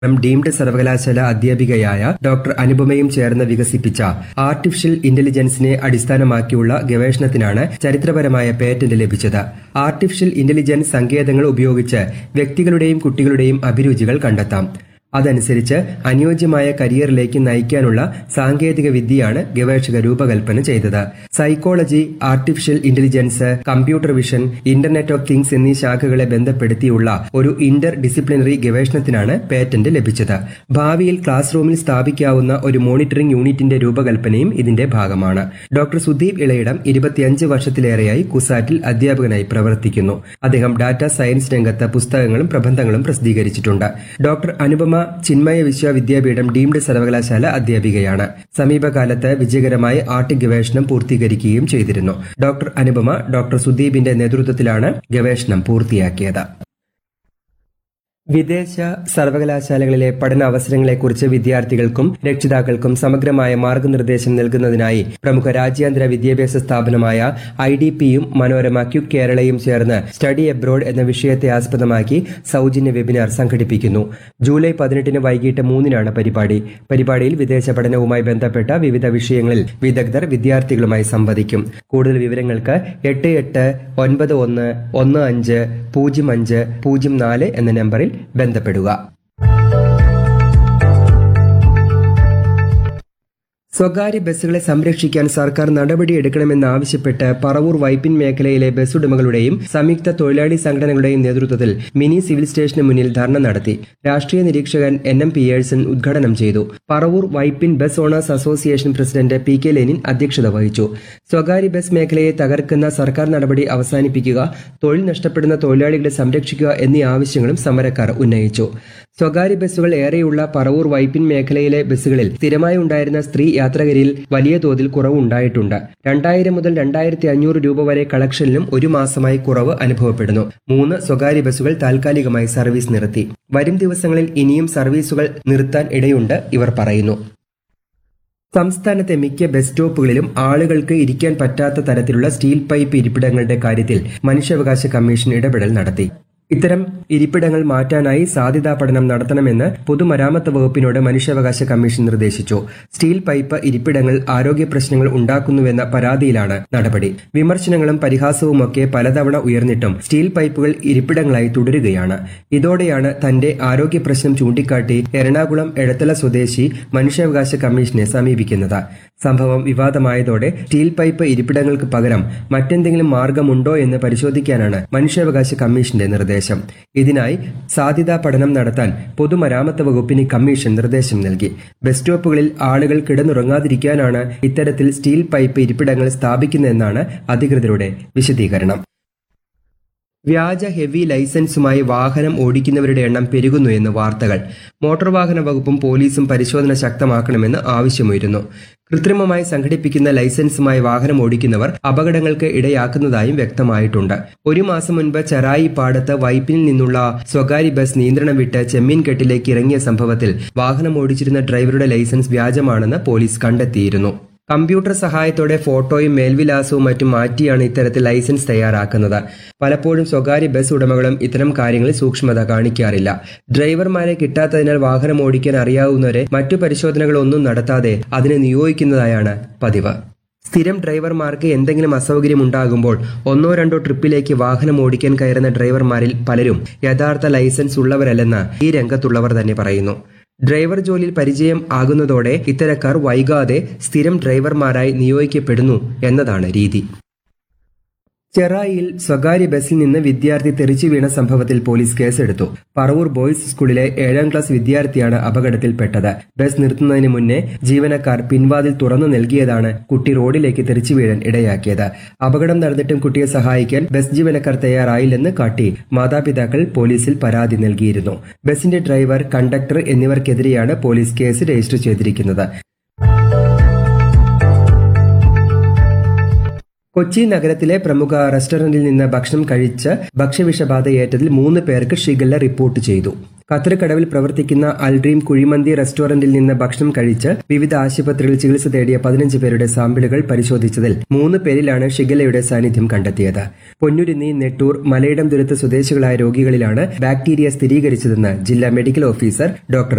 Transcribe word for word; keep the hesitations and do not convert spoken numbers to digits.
Deemed സർവകലാശാല അധ്യാപികയായ doctor അനുപമയും ചേർന്ന് വികസിപ്പിച്ച ആർട്ടിഫിഷ്യൽ ഇന്റലിജൻസിനെ അടിസ്ഥാനമാക്കിയുള്ള ഗവേഷണത്തിനാണ് ചരിത്രപരമായ പേറ്റന്റ് ലഭിച്ചത്. ആർട്ടിഫിഷ്യൽ ഇന്റലിജൻസ് സങ്കേതങ്ങൾ ഉപയോഗിച്ച് വ്യക്തികളുടെയും കുട്ടികളുടെയും അഭിരുചികൾ കണ്ടെത്താം. അതനുസരിച്ച് അനുയോജ്യമായ കരിയറിലേക്ക് നയിക്കാനുള്ള സാങ്കേതിക വിദ്യയാണ് ഗവേഷകർ രൂപകൽപ്പന ചെയ്തത്. Psychology, artificial intelligence, computer vision, internet of things എന്നീ ശാഖകളെ ബന്ധപ്പെടുത്തിയുള്ള ഒരു ഇന്റർ ഡിസിപ്ലിനറി ഗവേഷണത്തിനാണ് പേറ്റന്റ് ലഭിച്ചത്. ഭാവിയിൽ ക്ലാസ് റൂമിൽ സ്ഥാപിക്കാവുന്ന ഒരു മോണിറ്ററിംഗ് യൂണിറ്റിന്റെ രൂപകൽപ്പനയും ഇതിന്റെ ഭാഗമാണ്. ഡോക്ടർ സുദീപ് ഇളയിടം ഇരുപത്തിയഞ്ച് വർഷത്തിലേറെയായി കുസാറ്റിൽ അധ്യാപകനായി പ്രവർത്തിക്കുന്നു. അദ്ദേഹം ഡാറ്റാ സയൻസ് രംഗത്ത് പുസ്തകങ്ങളും പ്രബന്ധങ്ങളും പ്രസിദ്ധീകരിച്ചിട്ടുണ്ട്. ഡോക്ടർ അനുപമ ചിന്മയ വിശ്വവിദ്യാപീഠം ഡീംഡ് സർവകലാശാല അധ്യാപികയാണ്. സമീപകാലത്ത് വിജയകരമായി ആർട്ട് ഗവേഷണം പൂർത്തീകരിക്കുകയും ചെയ്തിരുന്നു. ഡോക്ടർ അനുപമ ഡോക്ടർ സുദീപിന്റെ നേതൃത്വത്തിലാണ് ഗവേഷണം പൂർത്തിയാക്കിയത്. വിദേശ സർവകലാശാലകളിലെ പഠനാവസരങ്ങളെക്കുറിച്ച് വിദ്യാർത്ഥികൾക്കും രക്ഷിതാക്കൾക്കും സമഗ്രമായ മാർഗനിർദ്ദേശം നൽകുന്നതിനായി പ്രമുഖ രാജ്യാന്തര വിദ്യാഭ്യാസ സ്ഥാപനമായ ഐ ഡി പിയും മനോരമ ക്യുക്ക് കേരളയും ചേർന്ന് സ്റ്റഡി എബ്രോഡ് എന്ന വിഷയത്തെ ആസ്പദമാക്കി സൌജന്യ വെബിനാർ സംഘടിപ്പിക്കുന്നു. ജൂലൈ പതിനെട്ടിന് വൈകിട്ട് മൂന്നിനാണ് പരിപാടി. പരിപാടിയിൽ വിദേശ പഠനവുമായി ബന്ധപ്പെട്ട വിവിധ വിഷയങ്ങളിൽ വിദഗ്ധർ വിദ്യാർത്ഥികളുമായി സംവദിക്കും. കൂടുതൽ വിവരങ്ങൾക്ക് എട്ട് എട്ട് ഒൻപത് ഒന്ന് ഒന്ന് അഞ്ച് പൂജ്യം അഞ്ച് പൂജ്യം നാല് എന്ന നമ്പറിൽ ബന്ധപ്പെടുക. സ്വകാര്യ ബസ്സുകളെ സംരക്ഷിക്കാൻ സർക്കാർ നടപടിയെടുക്കണമെന്നാവശ്യപ്പെട്ട് പറവൂർ വൈപ്പിൻ മേഖലയിലെ ബസ്സുടമകളുടെയും സംയുക്ത തൊഴിലാളി സംഘടനകളുടെയും നേതൃത്വത്തിൽ മിനി സിവിൽ സ്റ്റേഷന് മുന്നിൽ ധർണ നടത്തി. രാഷ്ട്രീയ നിരീക്ഷകൻ എൻ എം പിയേഴ്സൺ ഉദ്ഘാടനം ചെയ്തു. Paravur Vypin bus owners association president P K Lenin അധ്യക്ഷത വഹിച്ചു. സ്വകാര്യ ബസ് മേഖലയെ തകർക്കുന്ന സർക്കാർ നടപടി അവസാനിപ്പിക്കുക, തൊഴിൽ നഷ്ടപ്പെടുന്ന തൊഴിലാളികളെ സംരക്ഷിക്കുക എന്നീ ആവശ്യങ്ങളും സമരക്കാർ ഉന്നയിച്ചു. സ്വകാര്യ ബസ്സുകൾ ഏറെയുള്ള പറവൂർ വൈപ്പിൻ മേഖലയിലെ ബസ്സുകളിൽ സ്ഥിരമായി ഉണ്ടായിരുന്ന സ്ത്രീ യാത്രകരിൽ വലിയ തോതിൽ കുറവുണ്ടായിട്ടുണ്ട്. രണ്ടായിരം മുതൽ രണ്ടായിരത്തി അഞ്ഞൂറ് രൂപ വരെ കളക്ഷനിലും ഒരു മാസമായി കുറവ് അനുഭവപ്പെടുന്നു. മൂന്ന് സ്വകാര്യ ബസ്സുകൾ താൽക്കാലികമായി സർവീസ് നിർത്തി. വരും ദിവസങ്ങളിൽ ഇനിയും സർവീസുകൾ നിർത്താൻ ഇടയുണ്ട് ഇവർ പറയുന്നു. സംസ്ഥാനത്തെ മിക്ക ബസ് സ്റ്റോപ്പുകളിലും ആളുകൾക്ക് ഇരിക്കാൻ പറ്റാത്ത തരത്തിലുള്ള സ്റ്റീൽ പൈപ്പ് ഇരിപ്പിടങ്ങളുടെ കാര്യത്തിൽ മനുഷ്യാവകാശ കമ്മീഷൻ ഇടപെടൽ നടത്തി. ഇത്തരം ഇരിപ്പിടങ്ങൾ മാറ്റാനായി സാധ്യതാ പഠനം നടത്തണമെന്ന് പൊതുമരാമത്ത് വകുപ്പിനോട് മനുഷ്യാവകാശ കമ്മീഷൻ നിർദ്ദേശിച്ചു. സ്റ്റീൽ പൈപ്പ് ഇരിപ്പിടങ്ങൾ ആരോഗ്യ പ്രശ്നങ്ങൾ ഉണ്ടാക്കുന്നുവെന്ന പരാതിയിലാണ് നടപടി. വിമർശനങ്ങളും പരിഹാസവുമൊക്കെ പലതവണ ഉയർന്നിട്ടും സ്റ്റീൽ പൈപ്പുകൾ ഇരിപ്പിടങ്ങളായി തുടരുകയാണ്. ഇതോടെയാണ് തന്റെ ആരോഗ്യ പ്രശ്നം ചൂണ്ടിക്കാട്ടി എറണാകുളം എടത്തല സ്വദേശി മനുഷ്യാവകാശ കമ്മീഷനെ സമീപിക്കുന്നത്. സംഭവം വിവാദമായതോടെ സ്റ്റീൽ പൈപ്പ് ഇരിപ്പിടങ്ങൾക്ക് പകരം മറ്റെന്തെങ്കിലും മാർഗമുണ്ടോ എന്ന് പരിശോധിക്കാനാണ് മനുഷ്യാവകാശ കമ്മീഷന്റെ നിർദ്ദേശം. ഇതിനായി സാധ്യതാ പഠനം നടത്താൻ പൊതുമരാമത്ത് വകുപ്പിന് കമ്മീഷൻ നിർദ്ദേശം നൽകി. ബസ് സ്റ്റോപ്പുകളിൽ ആളുകൾ കിടന്നുറങ്ങാതിരിക്കാനാണ് ഇത്തരത്തിൽ സ്റ്റീൽ പൈപ്പ് ഇരിപ്പിടങ്ങൾ സ്ഥാപിക്കുന്നതെന്നാണ് അധികൃതരുടെ വിശദീകരണം. വ്യാജ ഹെവി ലൈസൻസുമായി വാഹനം ഓടിക്കുന്നവരുടെ എണ്ണം പെരുകുന്നു എന്ന് വാർത്തകൾ. മോട്ടോർ വാഹന വകുപ്പും പോലീസും പരിശോധന ശക്തമാക്കണമെന്ന് ആവശ്യമുയരുന്നു. കൃത്രിമമായി സംഘടിപ്പിക്കുന്ന ലൈസൻസുമായി വാഹനം ഓടിക്കുന്നവർ അപകടങ്ങൾക്ക് ഇടയാക്കുന്നതായും വ്യക്തമായിട്ടുണ്ട്. ഒരു മാസം മുൻപ് ചെറായി പാടത്ത് വൈപ്പിനിൽ നിന്നുള്ള സ്വകാര്യ ബസ് നിയന്ത്രണം വിട്ട് ചെമ്മീൻകെട്ടിലേക്ക് ഇറങ്ങിയ സംഭവത്തിൽ വാഹനം ഓടിച്ചിരുന്ന ഡ്രൈവറുടെ ലൈസൻസ് വ്യാജമാണെന്ന് പോലീസ് കണ്ടെത്തിയിരുന്നു. കമ്പ്യൂട്ടർ സഹായത്തോടെ ഫോട്ടോയും മേൽവിലാസവും മറ്റും മാറ്റിയാണ് ഇത്തരത്തിൽ ലൈസൻസ് തയ്യാറാക്കുന്നത്. പലപ്പോഴും സ്വകാര്യ ബസ് ഉടമകളും ഇത്തരം കാര്യങ്ങളിൽ സൂക്ഷ്മത കാണിക്കാറില്ല. ഡ്രൈവർമാരെ കിട്ടാത്തതിനാൽ വാഹനം ഓടിക്കാൻ അറിയാവുന്നവരെ മറ്റു പരിശോധനകളൊന്നും നടത്താതെ അതിനെ നിയോഗിക്കുന്നതായാണ് പതിവ്. സ്ഥിരം ഡ്രൈവർമാർക്ക് എന്തെങ്കിലും അസൗകര്യം ഉണ്ടാകുമ്പോൾ ഒന്നോ രണ്ടോ ട്രിപ്പിലേക്ക് വാഹനം ഓടിക്കാൻ കയറുന്ന ഡ്രൈവർമാരിൽ പലരും യഥാർത്ഥ ലൈസൻസ് ഉള്ളവരല്ലെന്ന് ഈ രംഗത്തുള്ളവർ തന്നെ പറയുന്നു. ഡ്രൈവർ ജോലിയിൽ പരിചയം ആകുന്നതോടെ ഇത്തരക്കാർ വൈകാതെ സ്ഥിരം ഡ്രൈവർമാരായി നിയോഗിക്കപ്പെടുന്നു എന്നതാണ് രീതി. ചെറായിയിൽ സ്വകാര്യ ബസ്സിൽ നിന്ന് വിദ്യാർത്ഥി തെറിച്ചു വീണ സംഭവത്തിൽ പോലീസ് കേസെടുത്തു. പറവൂർ ബോയ്സ് സ്കൂളിലെ ഏഴാം ക്ലാസ് വിദ്യാർത്ഥിയാണ് അപകടത്തിൽപ്പെട്ടത്. ബസ് നിർത്തുന്നതിന് മുന്നേ ജീവനക്കാർ പിൻവാതിൽ തുറന്നു നൽകിയതാണ് കുട്ടി റോഡിലേക്ക് തെറിച്ചു വീഴാൻ ഇടയാക്കിയത്. അപകടം നടന്നിട്ടും കുട്ടിയെ സഹായിക്കാൻ ബസ് ജീവനക്കാർ തയ്യാറായില്ലെന്ന് കാട്ടി മാതാപിതാക്കൾ പോലീസിൽ പരാതി നൽകിയിരുന്നു. ബസിന്റെ driver, conductor എന്നിവർക്കെതിരെയാണ് police case register ചെയ്തിരിക്കുന്നത്. കൊച്ചി നഗരത്തിലെ പ്രമുഖ റെസ്റ്റോറന്റിൽ നിന്ന് ഭക്ഷണം കഴിച്ച് ഭക്ഷ്യവിഷബാധയേറ്റതിൽ മൂന്ന് പേർക്ക് ഷിഗല്ല റിപ്പോർട്ട് ചെയ്തു. കത്തരക്കടവിൽ പ്രവർത്തിക്കുന്ന അൽഡ്രീം കുഴിമന്തി റെസ്റ്റോറന്റിൽ നിന്ന് ഭക്ഷണം കഴിച്ച് വിവിധ ആശുപത്രികളിൽ ചികിത്സ തേടിയ പതിനഞ്ച് പേരുടെ സാമ്പിളുകൾ പരിശോധിച്ചതിൽ മൂന്ന് പേരിലാണ് ഷിഗല്ലയുടെ സാന്നിധ്യം കണ്ടെത്തിയത്. പൊന്നുരുന്നി, നെട്ടൂർ, മലയിടം തുരുത്ത് സ്വദേശികളായ രോഗികളിലാണ് ബാക്ടീരിയ സ്ഥിരീകരിച്ചതെന്ന് ജില്ലാ മെഡിക്കൽ ഓഫീസർ ഡോക്ടർ